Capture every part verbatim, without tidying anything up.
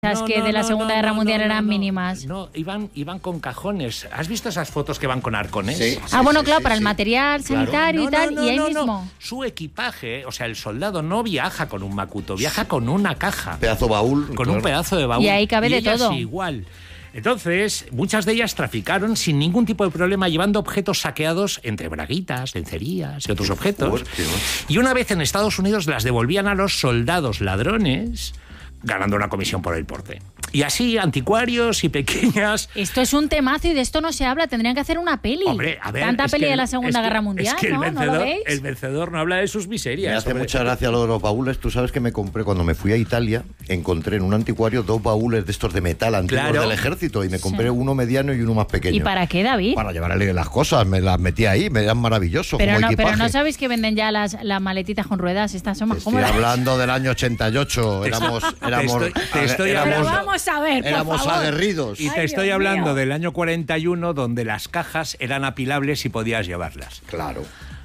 No, que no, de la no, Segunda no, Guerra no, Mundial no, eran no, mínimas. No, iban, iban con cajones. ¿Has visto esas fotos que van con arcones? Sí. Ah, bueno, sí, claro, sí, para sí. el material sanitario No, y tal, no, no, y ahí no, mismo. no. Su equipaje, o sea, el soldado no viaja con un macuto, viaja con una caja. Pedazo baúl. Con claro. un pedazo de baúl. Y ahí cabe de ellas todo. igual. Entonces, muchas de ellas traficaron sin ningún tipo de problema, llevando objetos saqueados entre braguitas, lencerías y otros objetos. Fuerte, ¿no? Y una vez en Estados Unidos las devolvían a los soldados ladrones, ganando una comisión por el porte. Y así, anticuarios y pequeñas... Esto es un temazo y de esto no se habla. Tendrían que hacer una peli. Hombre, a ver, Tanta es peli que de el- la Segunda es que- Guerra Mundial, es que el ¿no? vencedor, ¿No lo veis? el vencedor no habla de sus miserias. Me hace hombre. mucha gracia lo de los baúles. Tú sabes que me compré cuando me fui a Italia, encontré en un anticuario dos baúles de estos de metal antiguos Claro. del ejército y me compré Sí. uno mediano y uno más pequeño. ¿Y para qué, David? Para llevarle las cosas, me las metí ahí, me eran maravillosos Pero como no, equipaje. pero no sabéis que venden ya las, las maletitas con ruedas. Estas son más Estoy cómodas. hablando del año ochenta y ocho, éramos, éramos, estoy- te estoy éramos, Pero vamos a ver, por éramos favor. aguerridos. Y te Ay, estoy Dios hablando mío. del año cuarenta y uno, donde las cajas eran apilables y podías llevarlas. Claro.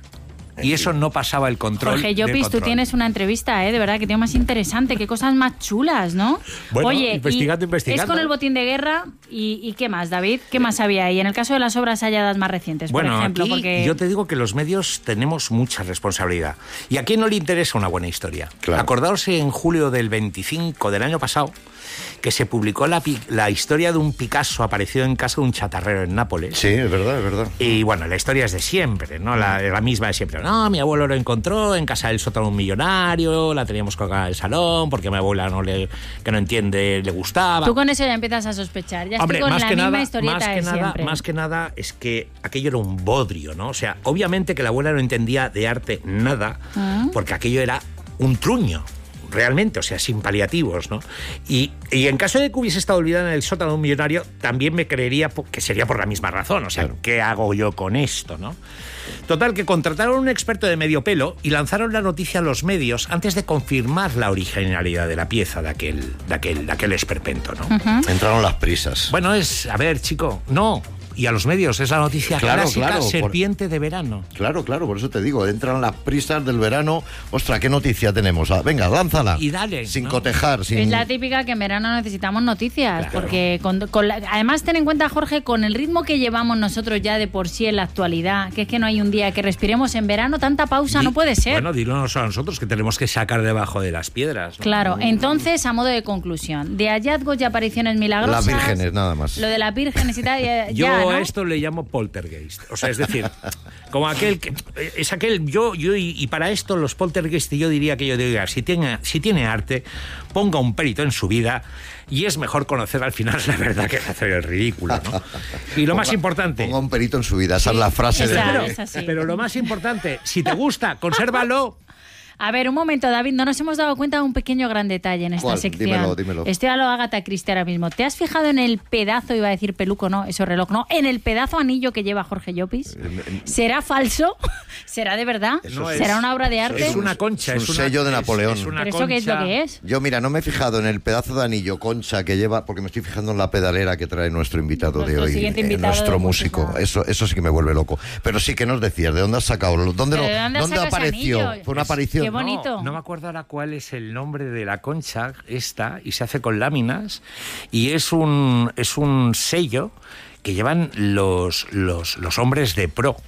Y eso no pasaba el control. Jorge del Llopis, tú control. tienes una entrevista, ¿eh? De verdad, que tío más interesante, qué cosas más chulas, ¿no? Bueno, Oye, investigando, y investigando. es con el botín de guerra y, y ¿qué más, David? ¿Qué más había ahí? En el caso de las obras halladas más recientes, Bueno, por ejemplo, aquí porque... yo te digo que los medios tenemos mucha responsabilidad. ¿Y a quién no le interesa una buena historia? Claro. Acordaos en julio del veinticinco del año pasado que se publicó la, pi- la historia de un Picasso aparecido en casa de un chatarrero en Nápoles. Sí, es verdad, es verdad. Y bueno, la historia es de siempre, ¿no? La, la misma de siempre. No, mi abuelo lo encontró en casa del sótano de un millonario, la teníamos colgada en el salón porque a mi abuela no le, que no entiende, le gustaba. Tú con eso ya empiezas a sospechar, ya Hombre, estoy con más la que misma nada, historieta más que de nada, siempre. más que nada es que aquello era un bodrio, ¿no? O sea, obviamente que la abuela no entendía de arte nada, Ah. porque aquello era un truño. Realmente, o sea, sin paliativos, ¿no? Y, y en caso de que hubiese estado olvidada en el sótano de un millonario, también me creería po- que sería por la misma razón. O sea, Claro. ¿qué hago yo con esto, no? Total, que contrataron a un experto de medio pelo y lanzaron la noticia a los medios antes de confirmar la originalidad de la pieza de aquel, de aquel, de aquel esperpento, ¿no? Entraron las prisas. Bueno, es, a ver, chico, no. Y a los medios, es la noticia Claro, clásica, claro, por- serpiente de verano. Claro, claro, por eso te digo, entran las prisas del verano. Ostras, ¿qué noticia tenemos? Ah, venga, lánzala. Y dale, Sin ¿no? cotejar, sin... Es la típica que en verano necesitamos noticias, Claro. porque con, con la- además ten en cuenta, Jorge, con el ritmo que llevamos nosotros ya de por sí en la actualidad, que es que no hay un día que respiremos en verano, tanta pausa Di- no puede ser. Bueno, dinos a nosotros que tenemos que sacar debajo de las piedras, ¿no? Claro, entonces, a modo de conclusión, de hallazgos y apariciones milagrosas... Las vírgenes, nada más. Lo de las vírgenes y tal, ya, Yo ya, ¿no? a esto le llamo poltergeist. O sea, es decir, como aquel que... Es aquel... Yo, yo y, y para esto los poltergeist, yo diría que yo diría, si tiene, si tiene arte, ponga un perito en su vida y es mejor conocer al final la verdad que hacer el ridículo, ¿no? Y lo más Ponga- importante... Ponga un perito en su vida, esa es la frase Esa, de... esa. Pero, es así. pero lo más importante, si te gusta, consérvalo. A ver, un momento, David, no nos hemos dado cuenta de un pequeño gran detalle en esta ¿Cuál? sección. Dímelo, dímelo. Estoy a lo Agatha Christie ahora mismo. ¿Te has fijado en el pedazo, iba a decir peluco, no, eso reloj, no, en el pedazo anillo que lleva Jorge Llopis? ¿Será falso? ¿Será de verdad? Eso es- ¿Será una obra de arte? Es una concha. Es un una- sello de es- Napoleón. es una ¿Pero eso qué es lo concha. que es? Yo, mira, no me he fijado en el pedazo de anillo concha que lleva, porque me estoy fijando en la pedalera que trae nuestro invitado Nuestro de hoy, siguiente eh, invitado nuestro de músico. música. Eso, eso sí que me vuelve loco. Pero sí que nos decías, ¿de dónde has sacado? ¿Dónde, ¿Pero lo- de dónde dónde sacas ese apareció? anillo? Fue una Es- aparición. qué bonito. No, no me acuerdo ahora cuál es el nombre de la concha esta, y se hace con láminas, y es un, es un sello que llevan los, los, los hombres de pro.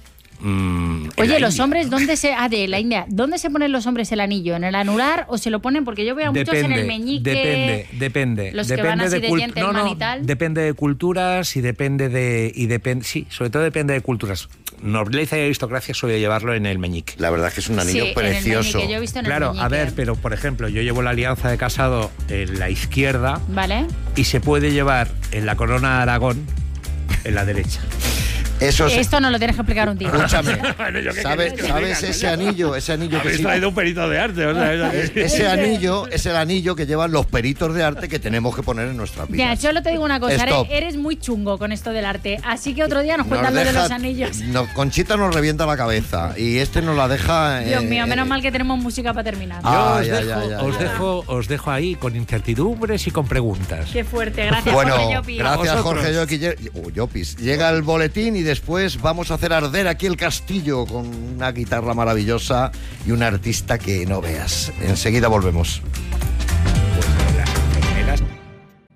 mm, en Oye, la los India, hombres, ¿no? ¿dónde se...? Ah, de la India. ¿Dónde se ponen los hombres el anillo? ¿En el anular o se lo ponen? Porque yo veo a muchos en el meñique... Depende, depende. Los que depende van así de cult- gentleman no, no, y tal. Depende de culturas y depende de... Y depende, sí, sobre todo depende de culturas. Nobleza y aristocracia suele llevarlo en el meñique. La verdad es que es un anillo Sí, precioso. En el meñique, yo he visto en Claro, el meñique. a ver, pero por ejemplo, yo llevo la alianza de casado en la izquierda ¿Vale? y se puede llevar en la corona de Aragón en la derecha. Eso es... Esto no lo tienes que explicar un tío. Escúchame, Bueno, ¿yo qué ¿sabes, queréis que ¿sabes diga, ese coño? anillo? Ese anillo que Habéis sí- traído un perito de arte, o sea, es- Ese anillo es el anillo que llevan los peritos de arte que tenemos que poner en nuestras Mira, vidas. solo te digo una cosa, Stop. eres, eres muy chungo con esto del arte, así que otro día nos cuentas lo de deja- los anillos. no, Conchita nos revienta la cabeza y este nos la deja... Dios eh, mío, menos eh, mal que tenemos música para terminar. Yo Ah, os, ya, dejo, ya, ya, os, ya. dejo, os dejo ahí con incertidumbres y con preguntas. Qué fuerte, gracias, Bueno, Jorge Llopis. gracias A Jorge vosotros. Llopis. Lle- oh, Llopis. Llega el boletín y después vamos a hacer arder aquí el castillo con una guitarra maravillosa y un artista que no veas. Enseguida volvemos.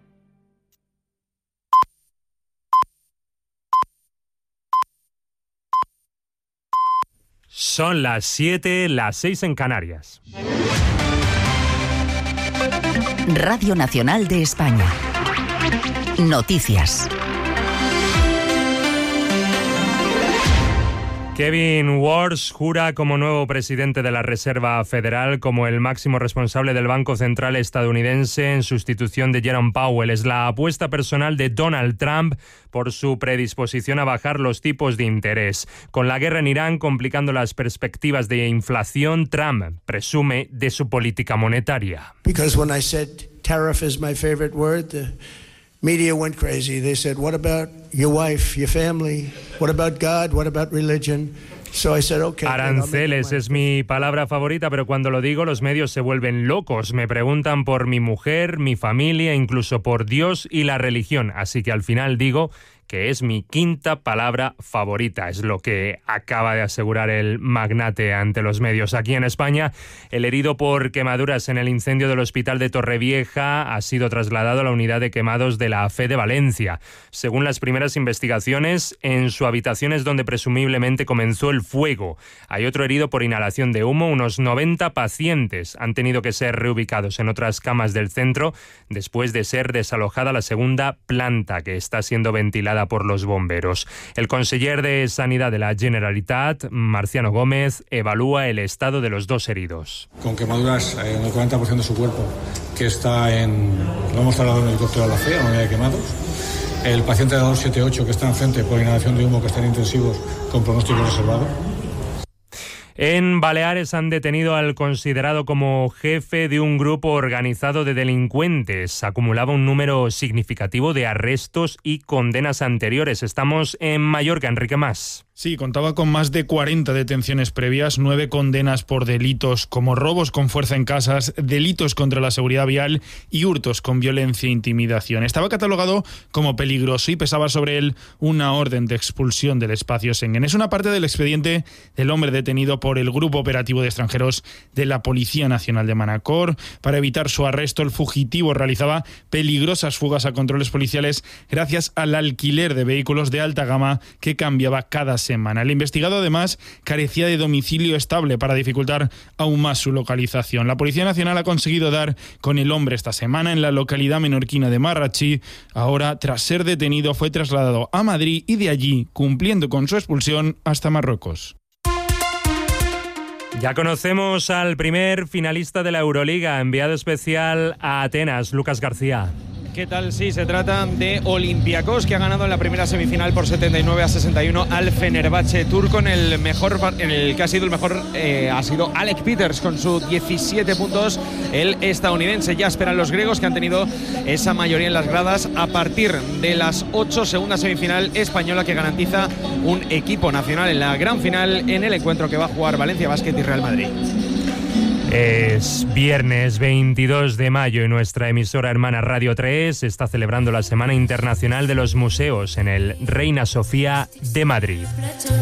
Son las siete, las seis en Canarias. Radio Nacional de España. Noticias. Kevin Warsh jura como nuevo presidente de la Reserva Federal, como el máximo responsable del Banco Central estadounidense en sustitución de Jerome Powell. Es la apuesta personal de Donald Trump por su predisposición a bajar los tipos de interés. Con la guerra en Irán complicando las perspectivas de inflación, Trump presume de su política monetaria. Because when I said tariff is my favorite word, the media went crazy. They said, what about your wife, your family? What about God? What about religion? So I said, okay. Aranceles es mi palabra favorita, pero cuando lo digo los medios se vuelven locos. Me preguntan por mi mujer, mi familia, incluso por Dios y la religión. Así que al final digo que es mi quinta palabra favorita, es lo que acaba de asegurar el magnate ante los medios. Aquí en España, el herido por quemaduras en el incendio del hospital de Torrevieja ha sido trasladado a la unidad de quemados de la A F E de Valencia. Según las primeras investigaciones, en su habitación es donde presumiblemente comenzó el fuego. Hay otro herido por inhalación de humo. Unos noventa pacientes han tenido que ser reubicados en otras camas del centro después de ser desalojada la segunda planta, que está siendo ventilada por los bomberos. El conseller de Sanidad de la Generalitat, Marciano Gómez, evalúa el estado de los dos heridos. Con quemaduras en el cuarenta por ciento de su cuerpo, que está en... Lo hemos trasladado en el helicóptero a la F E, a la unidad de quemados. El paciente de la doscientos setenta y ocho, que está enfrente por inhalación de humo, que está en intensivos con pronóstico reservado. En Baleares han detenido al considerado como jefe de un grupo organizado de delincuentes. Acumulaba un número significativo de arrestos y condenas anteriores. Estamos en Mallorca, Enrique Mas. Sí, contaba con más de cuarenta detenciones previas, nueve condenas por delitos como robos con fuerza en casas, delitos contra la seguridad vial y hurtos con violencia e intimidación. Estaba catalogado como peligroso y pesaba sobre él una orden de expulsión del espacio Schengen. Es una parte del expediente del hombre detenido por el Grupo Operativo de Extranjeros de la Policía Nacional de Manacor. Para evitar su arresto, el fugitivo realizaba peligrosas fugas a controles policiales gracias al alquiler de vehículos de alta gama que cambiaba cada semana. El investigado, además, carecía de domicilio estable para dificultar aún más su localización. La Policía Nacional ha conseguido dar con el hombre esta semana en la localidad menorquina de Marratxí. Ahora, tras ser detenido, fue trasladado a Madrid y de allí, cumpliendo con su expulsión, hasta Marruecos. Ya conocemos al primer finalista de la Euroliga, enviado especial a Atenas, Lucas García. ¿Qué tal? Sí, se trata de Olympiacos, que ha ganado en la primera semifinal por setenta y nueve a sesenta y uno al Fenerbahce turco. En el mejor, en el que ha sido el mejor eh, ha sido Alec Peters con sus diecisiete puntos. El estadounidense. Ya esperan los griegos, que han tenido esa mayoría en las gradas a partir de las ocho, segunda semifinal española, que garantiza un equipo nacional en la gran final en el encuentro que va a jugar Valencia Basket y Real Madrid. Es viernes veintidós de mayo y nuestra emisora hermana Radio tres está celebrando la Semana Internacional de los Museos en el Reina Sofía de Madrid.